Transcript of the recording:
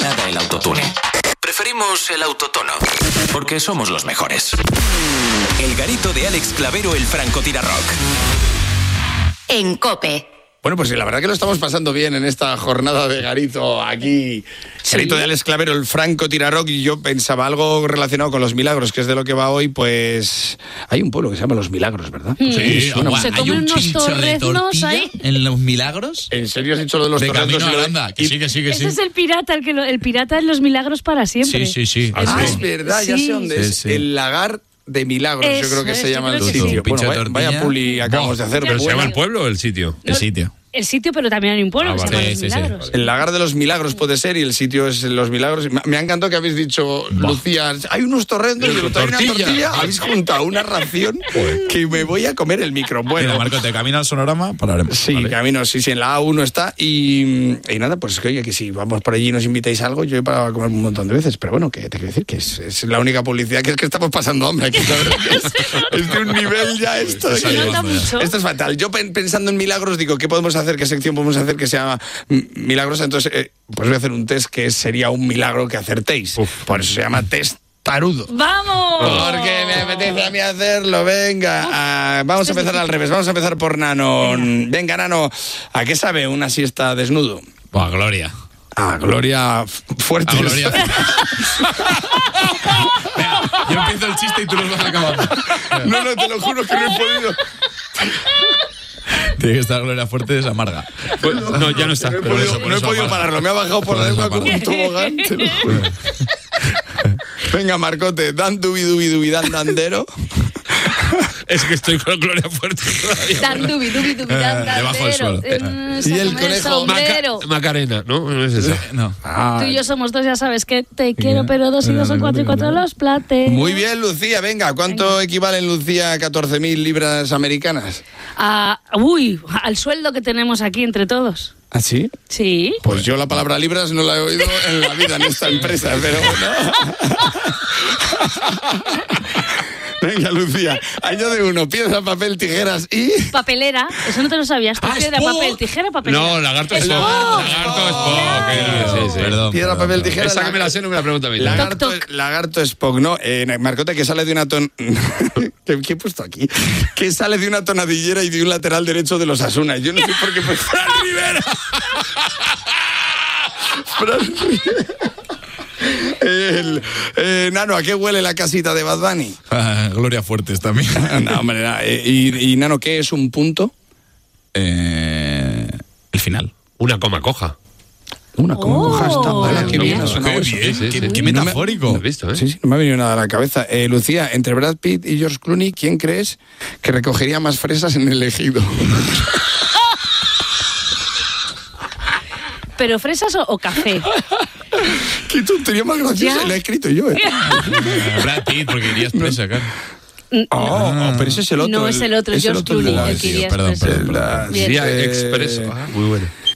nada el autotune. Preferimos el autotono, porque somos los mejores. El garito de Alex Clavero, el francotirarrock. En COPE. Bueno, pues sí, la verdad que lo estamos pasando bien en esta jornada de garito aquí. Sí. Garito de Alex Clavero, el francotirarrock, y yo pensaba algo relacionado con los milagros, que es de lo que va hoy, pues... Hay un pueblo que se llama Los Milagros, ¿verdad? Sí, ¿Se comen unos torreznos ahí? ¿En Los Milagros? ¿En serio has dicho lo de los torreznos? De Camino que sí. Ese es el pirata, el pirata en Los Milagros para siempre. Sí. Ah, es verdad, ya sé dónde es. Sí. El lagar de Milagros, yo creo que se llama el sí. sitio. Bueno, vaya puli acabamos de hacer. ¿Pero se llama el pueblo o el sitio? El sitio. El sitio, pero también hay un pueblo que se llama Los Milagros. Sí. El lagar de los Milagros puede ser, y el sitio es Los Milagros. Me ha encantado que habéis dicho, Lucía, hay unos torrendos y hay una tortilla. Habéis juntado una ración que me voy a comer el micro. Bueno, mira, Marco, te camino al Sonorama, pararemos. Sí, ¿vale? Camino, sí, en la A1 está. Y nada, pues que oye, que si vamos por allí y nos invitáis a algo, yo he parado a comer un montón de veces. Pero bueno, que te quiero decir que es la única publicidad, que es que estamos pasando hambre aquí. Es de un nivel ya esto. Esto es fatal. Yo pensando en milagros, digo, ¿qué podemos hacer? ¿Qué sección podemos hacer que sea milagrosa? Entonces, pues voy a hacer un test que sería un milagro que acertéis. Por eso se llama test tarudo. ¡Vamos! Porque me apetece a mí hacerlo. Venga, vamos a empezar al revés. Vamos a empezar por Nano. Venga, Nano, ¿a qué sabe una siesta desnudo? Buah, Gloria. Gloria fuerte. Gloria. Yo empiezo el chiste y tú lo vas acabando. No, te lo juro que no he podido. Tiene que estar Gloria Fuerte, es amarga. Pues, no, ya no está. No he podido pararlo, me ha bajado por la lengua como un tobogán. Te lo juro. Venga, Marcote, dan dubi dan dandero. Es que estoy con Gloria Fuerte todavía. Dan dubi dan debajo del suelo. Y el conejo Macarena, ¿no? No es esa. No. Tú y yo somos dos, ya sabes que te quiero, pero 2 y 2 son 4 y 4 los plates. Muy bien, Lucía, venga, ¿cuánto equivalen, Lucía, a 14.000 libras americanas? Al sueldo que tenemos aquí entre todos. ¿Ah, sí? Sí. Pues yo la palabra libras no la he oído en la vida en esta empresa, pero bueno. Venga, Lucía, añade uno: piedra, papel, tijeras y... Papelera, eso no te lo sabías. Piedra, papel, tijera, papelera. No, lagarto es Spock. Sí. Perdón. Piedra, papel, tijera. Esa que me la sé, no me la pregunta a mí. Lagarto Spock, ¿no? Marcote, que sale de una ¿Qué he puesto aquí? Que sale de una tonadillera y de un lateral derecho de los Asuna. Yo no sé por qué... ¡Fran Rivera! ¡Fran Rivera! Nano, ¿a qué huele la casita de Bad Bunny? Gloria Fuertes también. No, hombre, no. Y Nano, ¿qué es un punto? El final. Una coma coja. Una coma coja está mala. Qué bien ha sonado eso. Qué metafórico. ¿Lo has visto, Sí, no me ha venido nada a la cabeza. Lucía, entre Brad Pitt y George Clooney, ¿quién crees que recogería más fresas en el ejido? ¿Pero fresas o café? Qué tontería más graciosa, la he escrito yo. Brad Pitt, porque irías presa, claro. Pero ese es el otro. No, es el otro, George Clooney, el que irías presa. Día expreso. Muy bueno.